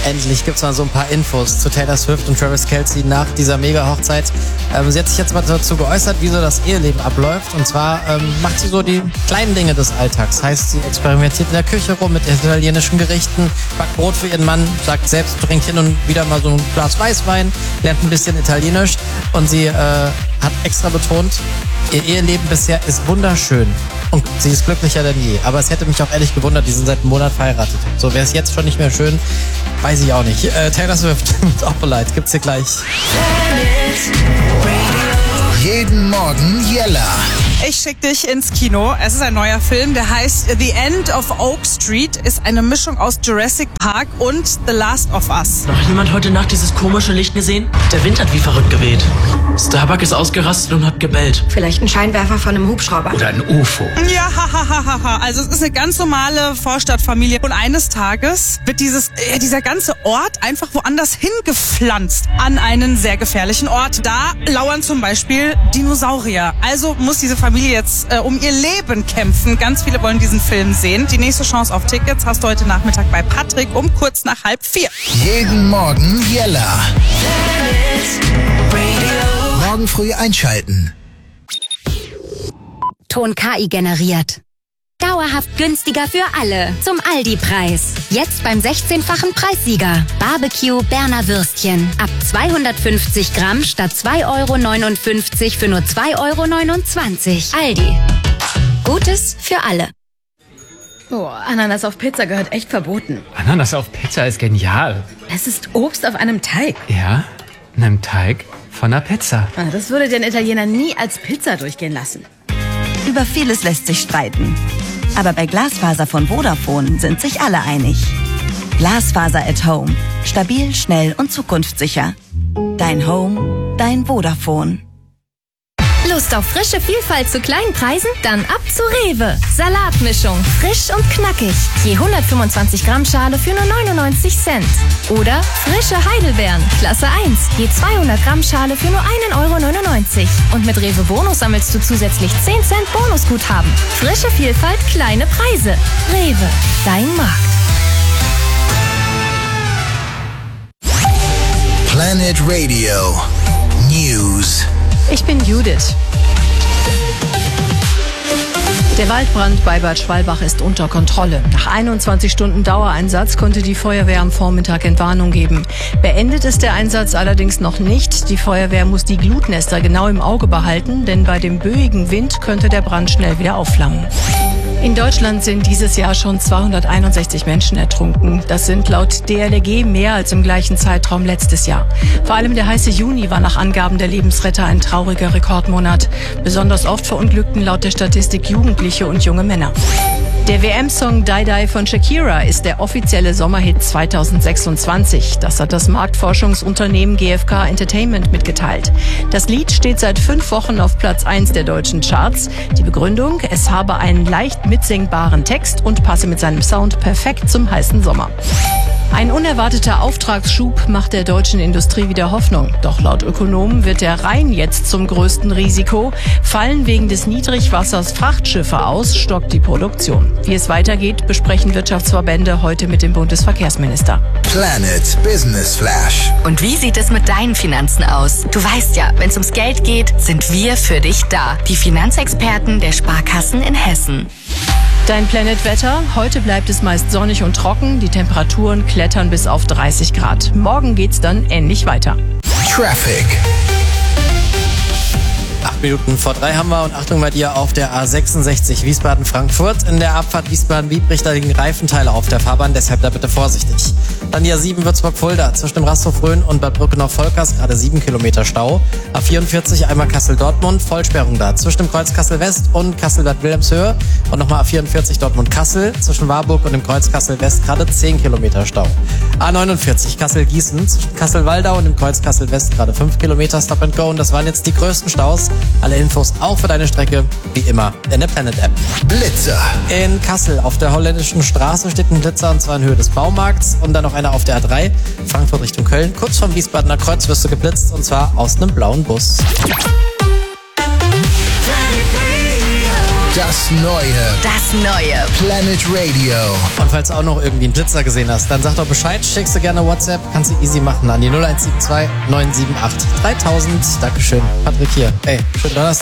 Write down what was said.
Endlich gibt es mal so ein paar Infos zu Taylor Swift und Travis Kelce nach dieser Mega-Hochzeit. Sie hat sich jetzt mal dazu geäußert, wie so das Eheleben abläuft. Und zwar macht sie so die kleinen Dinge des Alltags. Heißt, sie experimentiert in der Küche rum mit italienischen Gerichten, backt Brot für ihren Mann, sagt selbst, trinkt hin und wieder mal so ein Glas Weißwein, lernt ein bisschen Italienisch. Und sie hat extra betont, ihr Eheleben bisher ist wunderschön. Und sie ist glücklicher denn je. Aber es hätte mich auch ehrlich gewundert, die sind seit einem Monat verheiratet. So, wäre es jetzt schon nicht mehr schön, weiß ich auch nicht. Taylor Swift, Oppolite, gibt's hier gleich. Jeden Morgen Jella. Ich schick dich ins Kino. Es ist ein neuer Film, der heißt The End of Oak Street. Ist eine Mischung aus Jurassic Park und The Last of Us. Noch jemand heute Nacht dieses komische Licht gesehen? Der Wind hat wie verrückt geweht. Starbuck ist ausgerastet und hat gebellt. Vielleicht ein Scheinwerfer von einem Hubschrauber. Oder ein UFO. Ja, hahaha. Also es ist eine ganz normale Vorstadtfamilie. Und eines Tages wird dieser ganze Ort einfach woanders hingepflanzt. An einen sehr gefährlichen Ort. Da lauern zum Beispiel Dinosaurier. Also muss diese Familie jetzt um ihr Leben kämpfen. Ganz viele wollen diesen Film sehen. Die nächste Chance auf Tickets hast du heute Nachmittag bei Patrick um kurz nach 3:30. Jeden Morgen Jella. Morgen früh einschalten. Ton KI generiert. Dauerhaft günstiger für alle. Zum Aldi-Preis. Jetzt beim 16-fachen Preissieger. Barbecue Berner Würstchen. Ab 250 Gramm statt 2,59 € für nur 2,29 €. Aldi. Gutes für alle. Oh, Ananas auf Pizza gehört echt verboten. Ananas auf Pizza ist genial. Es ist Obst auf einem Teig. Ja, einem Teig von einer Pizza. Das würde den Italiener nie als Pizza durchgehen lassen. Über vieles lässt sich streiten. Aber bei Glasfaser von Vodafone sind sich alle einig. Glasfaser at Home. Stabil, schnell und zukunftssicher. Dein Home, dein Vodafone. Lust auf frische Vielfalt zu kleinen Preisen? Dann ab zu Rewe. Salatmischung. Frisch und knackig. Je 125 Gramm Schale für nur 99 Cent. Oder frische Heidelbeeren. Klasse 1. Je 200 Gramm Schale für nur 1,99 €. Und mit Rewe Bonus sammelst du zusätzlich 10 Cent Bonusguthaben. Frische Vielfalt, kleine Preise. Rewe. Dein Markt. Planet Radio News. Ich bin Judith. Der Waldbrand bei Bad Schwalbach ist unter Kontrolle. Nach 21 Stunden Dauereinsatz konnte die Feuerwehr am Vormittag Entwarnung geben. Beendet ist der Einsatz allerdings noch nicht. Die Feuerwehr muss die Glutnester genau im Auge behalten, denn bei dem böigen Wind könnte der Brand schnell wieder aufflammen. In Deutschland sind dieses Jahr schon 261 Menschen ertrunken. Das sind laut DLRG mehr als im gleichen Zeitraum letztes Jahr. Vor allem der heiße Juni war nach Angaben der Lebensretter ein trauriger Rekordmonat. Besonders oft verunglückten laut der Statistik Jugendliche und junge Männer. Der WM-Song Die Die von Shakira ist der offizielle Sommerhit 2026. Das hat das Marktforschungsunternehmen GfK Entertainment mitgeteilt. Das Lied steht seit 5 Wochen auf Platz 1 der deutschen Charts. Die Begründung, es habe einen leicht mitsingbaren Text und passe mit seinem Sound perfekt zum heißen Sommer. Ein unerwarteter Auftragsschub macht der deutschen Industrie wieder Hoffnung. Doch laut Ökonomen wird der Rhein jetzt zum größten Risiko. Fallen wegen des Niedrigwassers Frachtschiffe aus, stockt die Produktion. Wie es weitergeht, besprechen Wirtschaftsverbände heute mit dem Bundesverkehrsminister. Planet Business Flash. Und wie sieht es mit deinen Finanzen aus? Du weißt ja, wenn es ums Geld geht, sind wir für dich da. Die Finanzexperten der Sparkassen in Hessen. Dein Planet-Wetter. Heute bleibt es meist sonnig und trocken. Die Temperaturen klettern bis auf 30 Grad. Morgen geht's dann ähnlich weiter. Traffic. 8 Minuten vor 3 haben wir und Achtung bei dir auf der A66 Wiesbaden-Frankfurt. In der Abfahrt Wiesbaden-Biebrich, da liegen Reifenteile auf der Fahrbahn, deshalb da bitte vorsichtig. Dann die A7 Würzburg-Fulda zwischen dem Rasthof Rhön und Bad Brückenau-Volkers, gerade 7 Kilometer Stau. A44 einmal Kassel-Dortmund, Vollsperrung da zwischen dem Kreuz Kassel-West und Kassel-Bad Wilhelmshöhe. Und nochmal A44 Dortmund-Kassel zwischen Warburg und dem Kreuz Kassel-West, gerade 10 Kilometer Stau. A49 Kassel-Gießen zwischen Kassel-Waldau und dem Kreuz Kassel-West, gerade 5 Kilometer Stop and Go. Und das waren jetzt die größten Staus. Alle Infos auch für deine Strecke, wie immer, in der Planet-App. Blitzer. In Kassel auf der Holländischen Straße steht ein Blitzer, und zwar in Höhe des Baumarkts. Und dann noch einer auf der A3, Frankfurt Richtung Köln. Kurz vom Wiesbadener Kreuz wirst du geblitzt, und zwar aus einem blauen Bus. Das neue Planet Radio. Und falls du auch noch irgendwie einen Blitzer gesehen hast, dann sag doch Bescheid, schickst du gerne WhatsApp, kannst du easy machen an die 0172 978 3000. Dankeschön. Patrick hier. Ey, schönen Donnerstag.